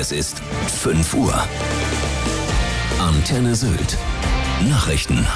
Es ist 5 Uhr. Antenne Sylt. Nachrichten.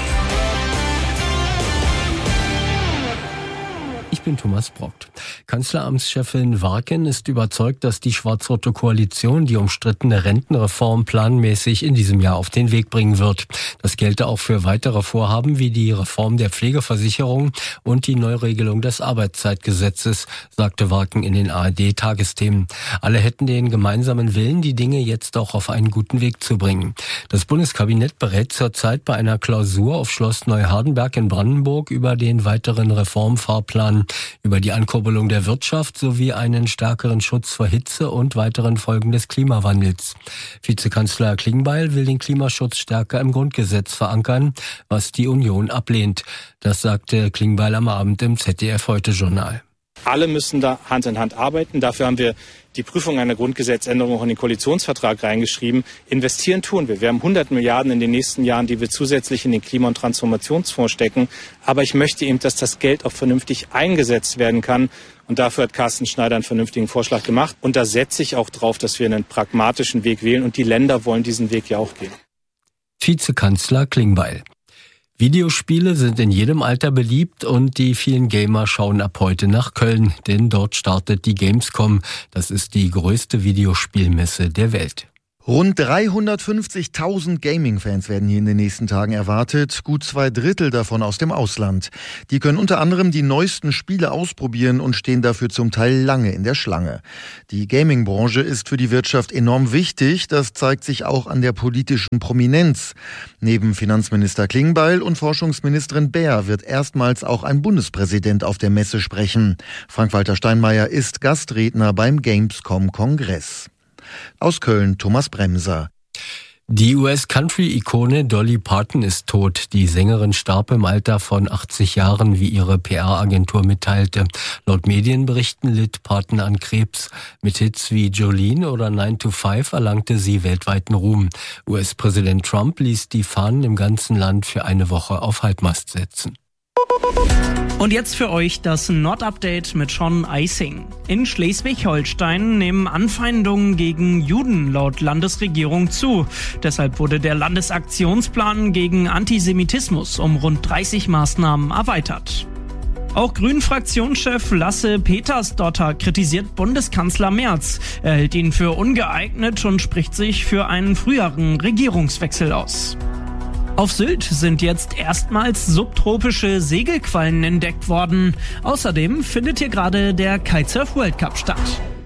Ich bin Thomas Brockt. Kanzleramtschefin Warken ist überzeugt, dass die schwarz-rote Koalition die umstrittene Rentenreform planmäßig in diesem Jahr auf den Weg bringen wird. Das gelte auch für weitere Vorhaben wie die Reform der Pflegeversicherung und die Neuregelung des Arbeitszeitgesetzes, sagte Warken in den ARD-Tagesthemen. Alle hätten den gemeinsamen Willen, die Dinge jetzt auch auf einen guten Weg zu bringen. Das Bundeskabinett berät zurzeit bei einer Klausur auf Schloss Neuhardenberg in Brandenburg über den weiteren Reformfahrplan, über die Ankurbelung der Wirtschaft sowie einen stärkeren Schutz vor Hitze und weiteren Folgen des Klimawandels. Vizekanzler Klingbeil will den Klimaschutz stärker im Grundgesetz verankern, was die Union ablehnt. Das sagte Klingbeil am Abend im ZDF-Heute-Journal. Alle müssen da Hand in Hand arbeiten. Dafür haben wir die Prüfung einer Grundgesetzänderung auch in den Koalitionsvertrag reingeschrieben. Investieren tun wir. Wir haben 100 Milliarden in den nächsten Jahren, die wir zusätzlich in den Klima- und Transformationsfonds stecken. Aber ich möchte eben, dass das Geld auch vernünftig eingesetzt werden kann. Und dafür hat Carsten Schneider einen vernünftigen Vorschlag gemacht. Und da setze ich auch drauf, dass wir einen pragmatischen Weg wählen. Und die Länder wollen diesen Weg ja auch gehen. Vizekanzler Klingbeil. Videospiele sind in jedem Alter beliebt und die vielen Gamer schauen ab heute nach Köln, denn dort startet die Gamescom. Das ist die größte Videospielmesse der Welt. Rund 350.000 Gaming-Fans werden hier in den nächsten Tagen erwartet, gut 2/3 davon aus dem Ausland. Die können unter anderem die neuesten Spiele ausprobieren und stehen dafür zum Teil lange in der Schlange. Die Gaming-Branche ist für die Wirtschaft enorm wichtig, das zeigt sich auch an der politischen Prominenz. Neben Finanzminister Klingbeil und Forschungsministerin Baer wird erstmals auch ein Bundespräsident auf der Messe sprechen. Frank-Walter Steinmeier ist Gastredner beim Gamescom-Kongress. Aus Köln Thomas Bremser. Die US-Country-Ikone Dolly Parton ist tot. Die Sängerin starb im Alter von 80 Jahren, wie ihre PR-Agentur mitteilte. Laut Medienberichten litt Parton an Krebs. Mit Hits wie Jolene oder 9 to 5 erlangte sie weltweiten Ruhm. US-Präsident Trump ließ die Fahnen im ganzen Land für eine Woche auf Halbmast setzen. Und jetzt für euch das Nord-Update mit Sean Eising. In Schleswig-Holstein nehmen Anfeindungen gegen Juden laut Landesregierung zu. Deshalb wurde der Landesaktionsplan gegen Antisemitismus um rund 30 Maßnahmen erweitert. Auch Grünen-Fraktionschef Lasse Petersdotter kritisiert Bundeskanzler Merz. Er hält ihn für ungeeignet und spricht sich für einen früheren Regierungswechsel aus. Auf Sylt sind jetzt erstmals subtropische Segelquallen entdeckt worden. Außerdem findet hier gerade der Kitesurf World Cup statt.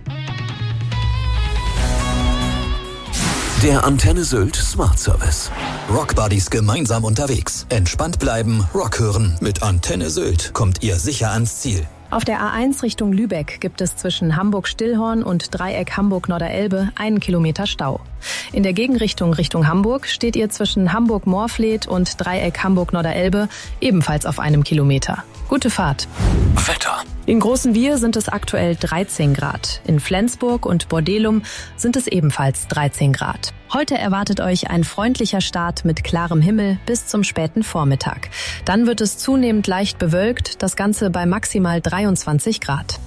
Der Antenne Sylt Smart Service. Rockbuddies gemeinsam unterwegs. Entspannt bleiben, Rock hören. Mit Antenne Sylt kommt ihr sicher ans Ziel. Auf der A1 Richtung Lübeck gibt es zwischen Hamburg-Stillhorn und Dreieck Hamburg-Norderelbe 1 Kilometer Stau. In der Gegenrichtung Richtung Hamburg steht ihr zwischen Hamburg-Morfleet und Dreieck Hamburg-Norderelbe ebenfalls auf 1 Kilometer. Gute Fahrt. Wetter. In Großen Wir sind es aktuell 13 Grad. In Flensburg und Bordelum sind es ebenfalls 13 Grad. Heute erwartet euch ein freundlicher Start mit klarem Himmel bis zum späten Vormittag. Dann wird es zunehmend leicht bewölkt, das Ganze bei maximal 23 Grad.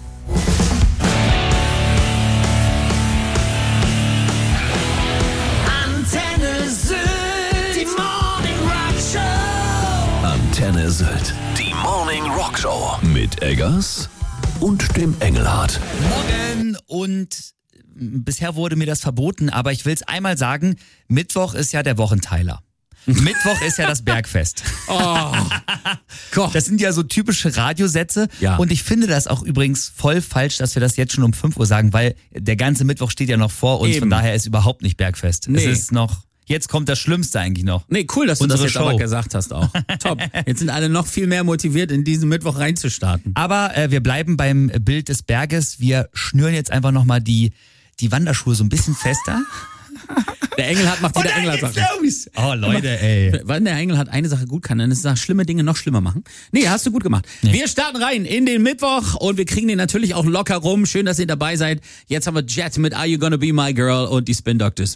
Antenne Sylt, die Morning Rock Show. Antenne Sylt, die Morning Rock Show. Mit Eggers und dem Engelhardt. Morgen und bisher wurde mir das verboten, aber ich will es einmal sagen, Mittwoch ist ja der Wochenteiler. Mittwoch ist ja das Bergfest. Oh Gott. Das sind ja so typische Radiosätze. Ja. Und ich finde das auch übrigens voll falsch, dass wir das jetzt schon um 5 Uhr sagen, weil der ganze Mittwoch steht ja noch vor uns. Eben. Von daher ist überhaupt nicht Bergfest. Nee. Es ist noch, jetzt kommt das Schlimmste eigentlich noch. Nee, cool, dass du das Unsere jetzt aber Show. gesagt hast auch. Top. Jetzt sind alle noch viel mehr motiviert, in diesen Mittwoch reinzustarten. Aber wir bleiben beim Bild des Berges. Wir schnüren jetzt einfach nochmal die Wanderschuhe so ein bisschen fester. Der Engelhardt macht wieder Engelhardt-Sachen. Oh Leute, ey. Weil der Engelhardt eine Sache gut kann, dann ist es schlimme Dinge noch schlimmer machen. Nee, hast du gut gemacht. Nee. Wir starten rein in den Mittwoch und wir kriegen den natürlich auch locker rum. Schön, dass ihr dabei seid. Jetzt haben wir Jet mit Are You Gonna Be My Girl und die Spin Doctors.